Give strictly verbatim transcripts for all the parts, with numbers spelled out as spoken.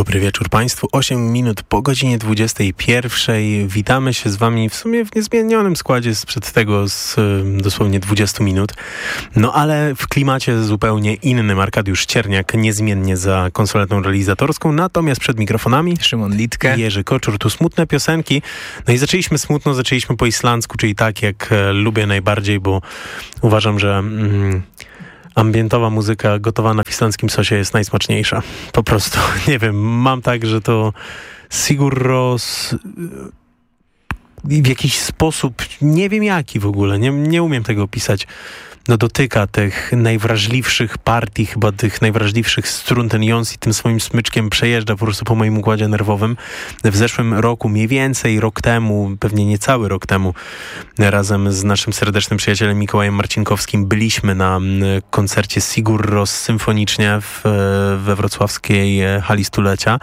Dobry wieczór Państwu. osiem minut po godzinie dwudziestej pierwszej. Witamy się z Wami w sumie w niezmienionym składzie sprzed tego z dosłownie dwudziestu minut. No ale w klimacie zupełnie innym. Arkadiusz Cierniak niezmiennie za konsoletą realizatorską, natomiast przed mikrofonami Szymon Litke, Jerzy Koczur. Tu smutne piosenki. No i zaczęliśmy smutno, zaczęliśmy po islandzku, czyli tak jak e, lubię najbardziej, bo uważam, że... Mm, ambientowa muzyka gotowana w islandzkim sosie jest najsmaczniejsza. Po prostu, nie wiem, mam tak, że to Sigur Rós w jakiś sposób, nie wiem jaki w ogóle, nie, nie umiem tego opisać, no dotyka tych najwrażliwszych partii, chyba tych najwrażliwszych strun. Ten Jonsi tym swoim smyczkiem przejeżdża po prostu po moim układzie nerwowym. W zeszłym roku, mniej więcej rok temu, pewnie niecały rok temu, razem z naszym serdecznym przyjacielem Mikołajem Marcinkowskim byliśmy na koncercie Sigur Rós symfonicznie w, we wrocławskiej hali stulecia.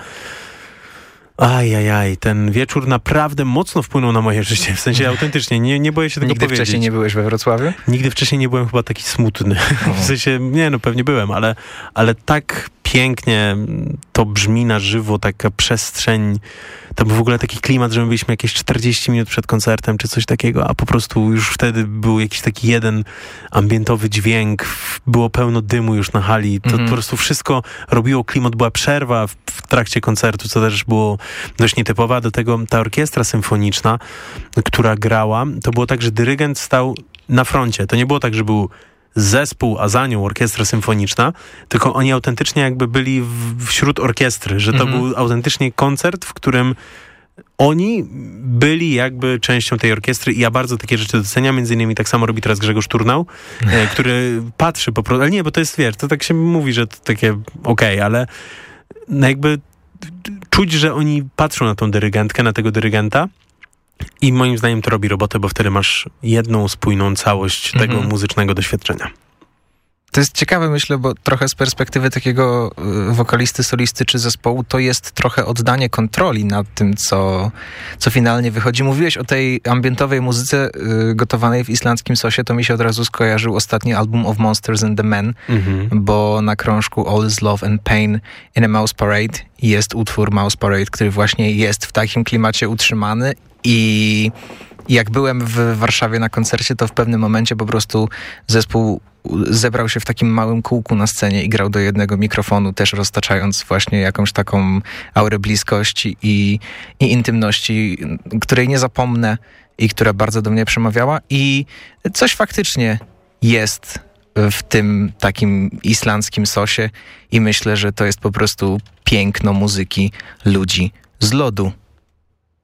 Ajajaj, ten wieczór naprawdę mocno wpłynął na moje życie, w sensie autentycznie, nie, nie boję się tego Nigdy powiedzieć. Nigdy wcześniej nie byłeś we Wrocławiu? Nigdy wcześniej nie byłem chyba taki smutny, w sensie, nie no, pewnie byłem, ale, ale tak pięknie to brzmi na żywo, taka przestrzeń, to był w ogóle taki klimat, że my byliśmy jakieś czterdzieści minut przed koncertem, czy coś takiego, a po prostu już wtedy był jakiś taki jeden ambientowy dźwięk, było pełno dymu już na hali, to mm. po prostu wszystko robiło klimat, była przerwa w, w trakcie koncertu, co też było dość nietypowe, a do tego ta orkiestra symfoniczna, która grała, to było tak, że dyrygent stał na froncie, to nie było tak, że był zespół, a za nią orkiestra symfoniczna, tylko oni autentycznie jakby byli w, wśród orkiestry, że to mm-hmm. był autentycznie koncert, w którym oni byli jakby częścią tej orkiestry i ja bardzo takie rzeczy doceniam, między innymi tak samo robi teraz Grzegorz Turnał, e, który patrzy po prostu, ale nie, bo to jest, wiesz, to tak się mówi, że to takie okej, okay, ale no jakby czuć, że oni patrzą na tą dyrygentkę, na tego dyrygenta. I moim zdaniem to robi robotę, bo wtedy masz jedną spójną całość tego mm-hmm. muzycznego doświadczenia. To jest ciekawe, myślę, bo trochę z perspektywy takiego wokalisty, solisty czy zespołu to jest trochę oddanie kontroli nad tym, co, co finalnie wychodzi. Mówiłeś o tej ambientowej muzyce y, gotowanej w islandzkim sosie, to mi się od razu skojarzył ostatni album of Monsters and the Men, mm-hmm. bo na krążku All is Love and Pain in a Mouse Parade jest utwór Mouse Parade, który właśnie jest w takim klimacie utrzymany. I jak byłem w Warszawie na koncercie, to w pewnym momencie po prostu zespół zebrał się w takim małym kółku na scenie i grał do jednego mikrofonu, też roztaczając właśnie jakąś taką aurę bliskości i, i intymności, której nie zapomnę i która bardzo do mnie przemawiała. I coś faktycznie jest w tym takim islandzkim sosie i myślę, że to jest po prostu piękno muzyki ludzi z lodu.